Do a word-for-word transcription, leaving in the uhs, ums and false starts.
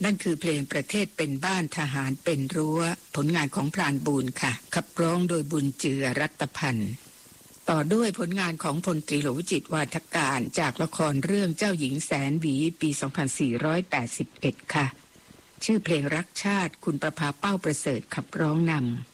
นั่นคือเพลงประเทศเป็นบ้านทหารเป็นรั้วผลงานของพรานบูรณ์ค่ะขับร้องโดยบุญเจือรัตพันธ์ต่อด้วยผลงานของพลตรีหลวงวิจิตรวาทการจากละครเรื่องเจ้าหญิงแสนหวีปีสองพันสี่ร้อยแปดสิบเอ็ดค่ะชื่อเพลงรักชาติคุณประภาเป้าประเสริฐขับร้องนำ